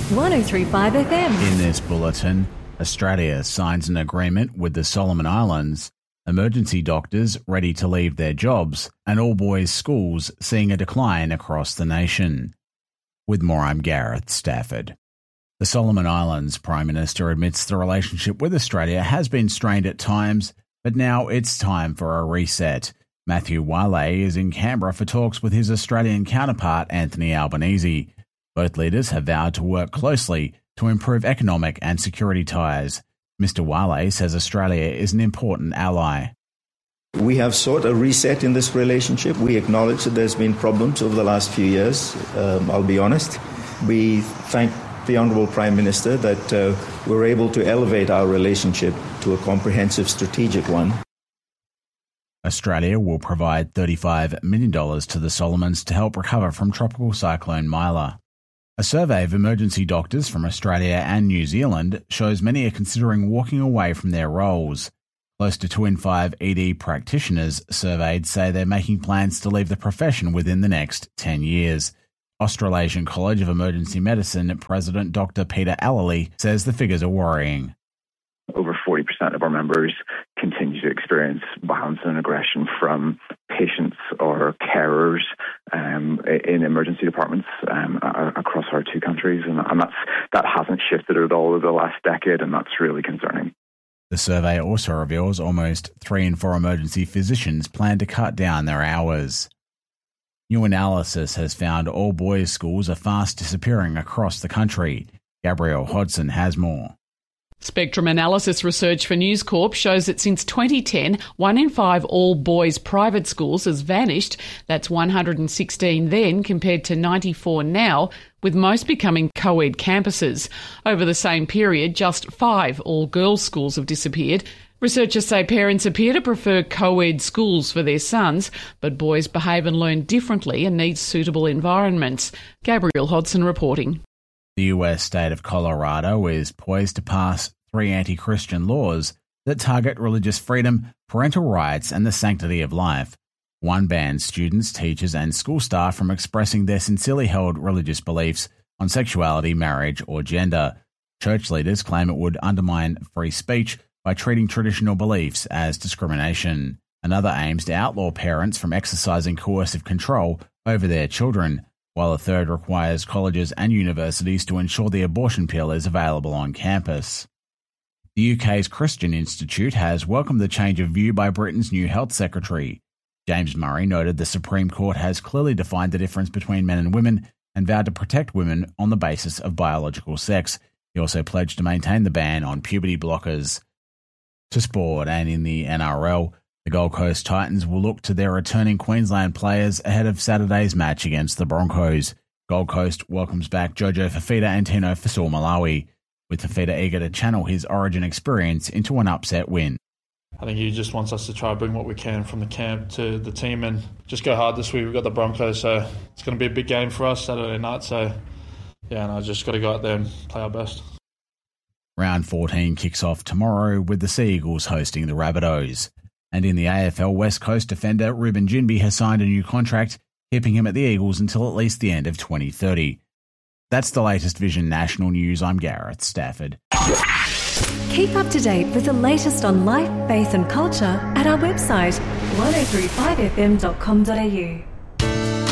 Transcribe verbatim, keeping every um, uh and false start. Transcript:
one oh three point five F M. In this bulletin, Australia signs an agreement with the Solomon Islands, emergency doctors ready to leave their jobs, and all-boys schools seeing a decline across the nation. With more, I'm Gareth Stafford. The Solomon Islands Prime Minister admits the relationship with Australia has been strained at times, but now it's time for a reset. Matthew Wale is in Canberra for talks with his Australian counterpart Anthony Albanese. Both leaders have vowed to work closely to improve economic and security ties. Mister Wale says Australia is an important ally. We have sought a reset in this relationship. We acknowledge that there's been problems over the last few years, um, I'll be honest. We thank the Honourable Prime Minister that uh, we're able to elevate our relationship to a comprehensive strategic one. Australia will provide thirty-five million dollars to the Solomons to help recover from Tropical Cyclone Mila. A survey of emergency doctors from Australia and New Zealand shows many are considering walking away from their roles. Close to two in five E D practitioners surveyed say they're making plans to leave the profession within the next ten years. Australasian College of Emergency Medicine President Doctor Peter Allerley says the figures are worrying. Over forty percent of our members continue to experience violence and aggression from patients or carers um, in emergency departments um, across our two countries, and, and that's, that hasn't shifted at all over the last decade, and that's really concerning. The survey also reveals almost three in four emergency physicians plan to cut down their hours. New analysis has found all boys' schools are fast disappearing across the country. Gabrielle Hodson has more. Spectrum analysis research for News Corp shows that since twenty ten, one in five all-boys private schools has vanished. That's one hundred sixteen then compared to ninety-four now, with most becoming co-ed campuses. Over the same period, just five all-girls schools have disappeared. Researchers say parents appear to prefer co-ed schools for their sons, but boys behave and learn differently and need suitable environments. Gabrielle Hodson reporting. The U S state of Colorado is poised to pass three anti-Christian laws that target religious freedom, parental rights, and the sanctity of life. One bans students, teachers, and school staff from expressing their sincerely held religious beliefs on sexuality, marriage, or gender. Church leaders claim it would undermine free speech by treating traditional beliefs as discrimination. Another aims to outlaw parents from exercising coercive control over their children, while a third requires colleges and universities to ensure the abortion pill is available on campus. The U K's Christian Institute has welcomed the change of view by Britain's new Health Secretary. James Murray noted the Supreme Court has clearly defined the difference between men and women and vowed to protect women on the basis of biological sex. He also pledged to maintain the ban on puberty blockers. To sport, and in the N R L, the Gold Coast Titans will look to their returning Queensland players ahead of Saturday's match against the Broncos. Gold Coast welcomes back Jojo Fafita and Tino Fa'asuamaleaui, with Fafita eager to channel his Origin experience into an upset win. I think he just wants us to try to bring what we can from the camp to the team and just go hard this week. We've got the Broncos, so it's going to be a big game for us Saturday night. So, yeah, and I just got to go out there and play our best. Round fourteen kicks off tomorrow with the Sea Eagles hosting the Rabbitohs. And in the A F L, West Coast defender Ruben Ginbey has signed a new contract, keeping him at the Eagles until at least the end of twenty thirty. That's the latest Vision National News. I'm Gareth Stafford. Keep up to date with the latest on life, faith and culture at our website, one oh three five f m dot com dot a u.